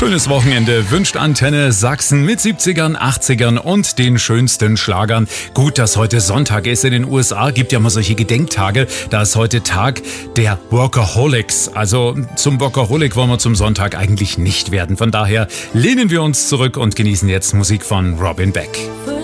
Schönes Wochenende wünscht Antenne Sachsen mit 70ern, 80ern und den schönsten Schlagern. Gut, dass heute Sonntag ist. In den USA gibt ja mal solche Gedenktage. Da ist heute Tag der Workaholics. Also zum Workaholic wollen wir zum Sonntag eigentlich nicht werden. Von daher lehnen wir uns zurück und genießen jetzt Musik von Robin Beck.